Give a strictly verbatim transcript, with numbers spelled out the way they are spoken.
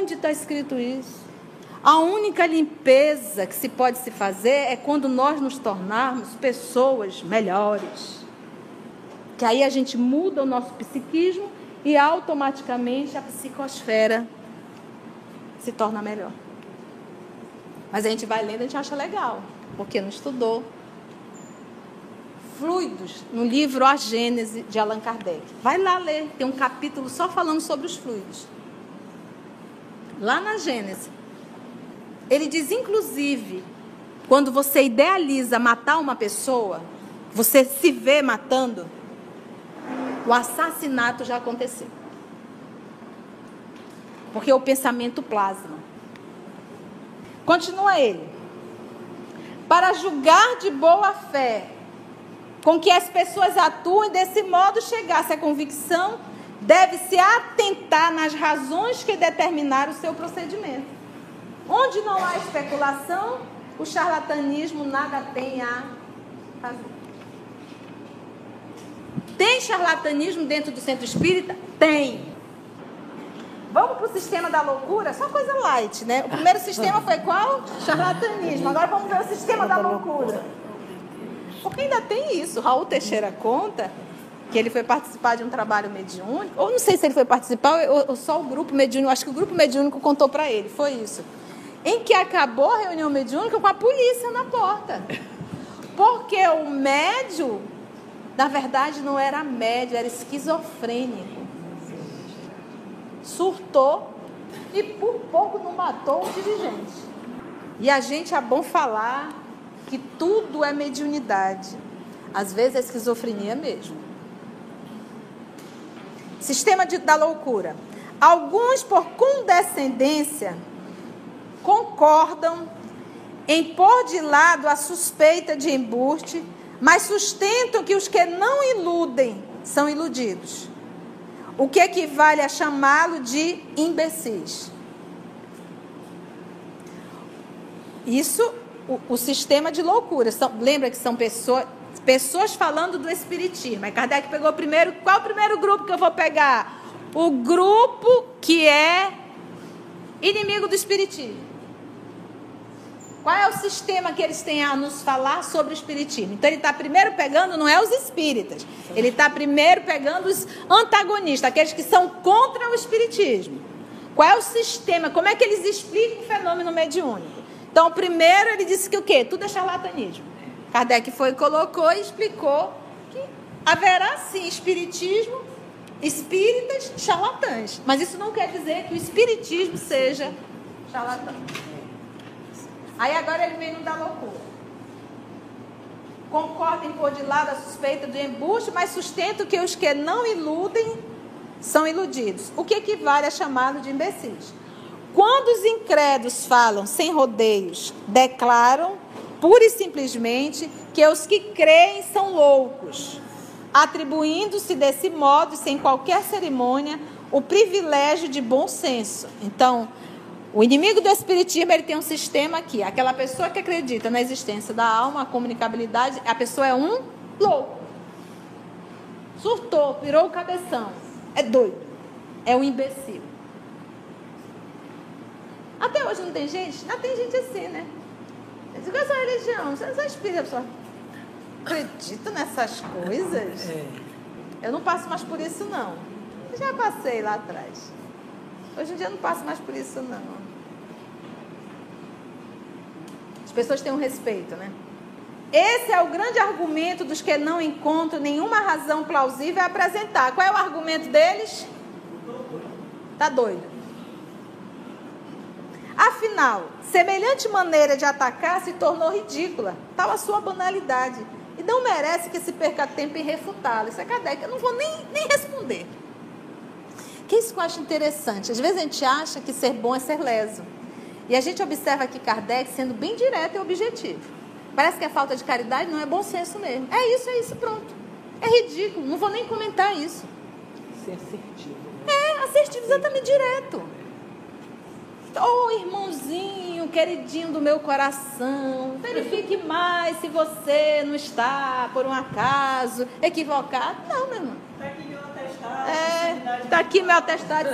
Aonde está escrito isso? A única limpeza que se pode se fazer é quando nós nos tornarmos pessoas melhores. Que aí a gente muda o nosso psiquismo e automaticamente a psicosfera se torna melhor. Mas a gente vai lendo e a gente acha legal, porque não estudou. Fluidos, no livro A Gênese, de Allan Kardec. Vai lá ler, tem um capítulo só falando sobre os fluidos. Lá na Gênese. Ele diz, inclusive, quando você idealiza matar uma pessoa, você se vê matando, o assassinato já aconteceu. Porque o pensamento plasma. Continua ele. Para julgar de boa fé com que as pessoas atuem, desse modo chegar-se à convicção, deve-se atentar nas razões que determinaram o seu procedimento. Onde não há especulação, o charlatanismo nada tem a fazer. Tem charlatanismo dentro do centro espírita? Tem. Vamos para o sistema da loucura? Só coisa light, né? O primeiro sistema foi qual? Charlatanismo. Agora vamos ver o sistema da loucura. Porque ainda tem isso. Raul Teixeira conta que ele foi participar de um trabalho mediúnico. Ou não sei se ele foi participar ou, ou só o grupo mediúnico. Acho que o grupo mediúnico contou para ele. Foi isso. Em que acabou a reunião mediúnica com a polícia na porta. Porque o médium, na verdade, não era médium, era esquizofrênico. Surtou e por pouco não matou o dirigente. E a gente é bom falar que tudo é mediunidade. Às vezes é esquizofrenia mesmo. Sistema de, da loucura. Alguns, por condescendência, concordam em pôr de lado a suspeita de embuste, mas sustentam que os que não iludem são iludidos, o que equivale a chamá-lo de imbecis. Isso, o, o sistema de loucura. São, lembra que são pessoas, pessoas falando do espiritismo. Aí Kardec pegou o primeiro. Qual o primeiro grupo que eu vou pegar? O grupo que é inimigo do espiritismo. Qual é o sistema que eles têm a nos falar sobre o espiritismo? Então ele está primeiro pegando, não é os espíritas, ele está primeiro pegando os antagonistas, aqueles que são contra o espiritismo. Qual é o sistema? Como é que eles explicam o fenômeno mediúnico? Então, primeiro ele disse que o quê? Tudo é charlatanismo. Kardec foi, colocou e explicou que haverá sim espiritismo, espíritas, charlatãs. Mas isso não quer dizer que o espiritismo seja charlatão. Aí agora ele vem no da loucura. Concorda em pôr de lado a suspeita do embuste, mas sustenta que os que não iludem são iludidos, o que equivale a chamá-lo de imbecis. Quando os incrédulos falam sem rodeios, declaram pura e simplesmente que os que creem são loucos, atribuindo-se desse modo, sem qualquer cerimônia, o privilégio de bom senso. Então, o inimigo do espiritismo, ele tem um sistema aqui. Aquela pessoa que acredita na existência da alma, a comunicabilidade, a pessoa é um louco. Surtou, virou o cabeção. É doido. É um imbecil. Até hoje não tem gente? Não tem gente assim, né? Eu digo, essa religião, você não espírita, a pessoa acredita nessas coisas? É. Eu não passo mais por isso, não. Eu já passei lá atrás. Hoje em dia eu não passo mais por isso, não. As pessoas têm um respeito, né? Esse é o grande argumento dos que não encontram nenhuma razão plausível a apresentar. Qual é o argumento deles? Tá doido. Afinal, semelhante maneira de atacar se tornou ridícula, tal a sua banalidade, e não merece que se perca tempo em refutá-la. Isso é Kardec, eu não vou nem, nem responder. Que isso que eu acho interessante. Às vezes a gente acha que ser bom é ser leso. E a gente observa aqui Kardec sendo bem direto e objetivo. Parece que a falta de caridade não é bom senso mesmo. É isso, é isso, pronto. É ridículo, não vou nem comentar isso. Ser assertivo. É, assertivo, exatamente direto. Ô oh, irmãozinho, queridinho do meu coração, verifique mais se você não está, por um acaso, equivocado. Não, meu irmão. Está aqui meu atestado. É, está aqui meu atestado.